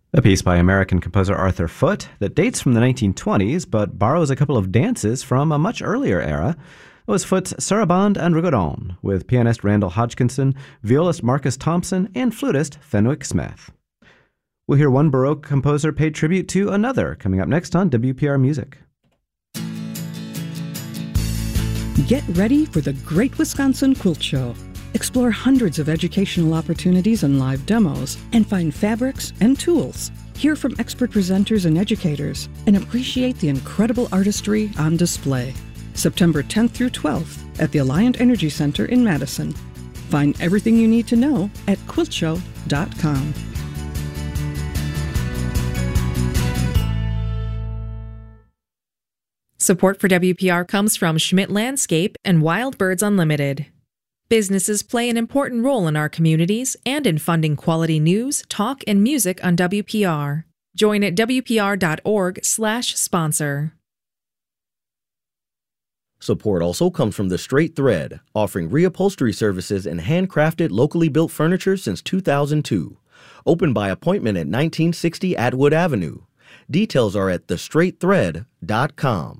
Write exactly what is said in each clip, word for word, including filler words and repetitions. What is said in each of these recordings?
A piece by American composer Arthur Foote that dates from the nineteen twenties but borrows a couple of dances from a much earlier era was Foote's Sarabande and Rigodon, with pianist Randall Hodgkinson, violist Marcus Thompson, and flutist Fenwick Smith. We'll hear one Baroque composer paid tribute to another coming up next on W P R Music. Get ready for the Great Wisconsin Quilt Show. Explore hundreds of educational opportunities and live demos, and find fabrics and tools. Hear from expert presenters and educators, and appreciate the incredible artistry on display. September tenth through twelfth at the Alliant Energy Center in Madison. Find everything you need to know at quilt show dot com. Support for W P R comes from Schmidt Landscape and Wild Birds Unlimited. Businesses play an important role in our communities and in funding quality news, talk, and music on W P R. Join at W P R dot org slash sponsor. Support also comes from The Straight Thread, offering reupholstery services and handcrafted, locally built furniture since two thousand two. Open by appointment at nineteen sixty Atwood Avenue. Details are at the straight thread dot com.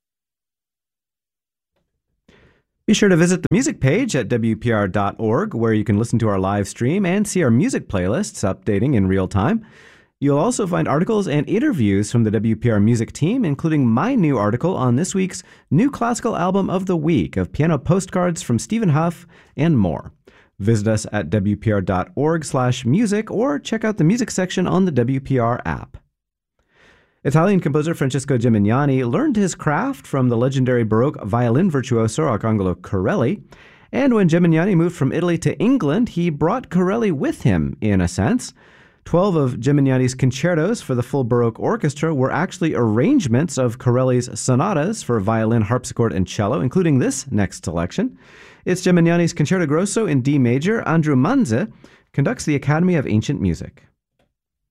Be sure to visit the music page at W P R dot org, where you can listen to our live stream and see our music playlists updating in real time. You'll also find articles and interviews from the W P R Music team, including my new article on this week's New Classical Album of the Week of piano postcards from Stephen Huff and more. Visit us at W P R dot org slash music or check out the music section on the W P R app. Italian composer Francesco Gimignani learned his craft from the legendary Baroque violin virtuoso Arcangelo Corelli, and when Gimignani moved from Italy to England, he brought Corelli with him, in a sense. Twelve of Gimignani's concertos for the full Baroque orchestra were actually arrangements of Corelli's sonatas for violin, harpsichord, and cello, including this next selection. It's Gimignani's Concerto Grosso in D major. Andrew Manze conducts the Academy of Ancient Music.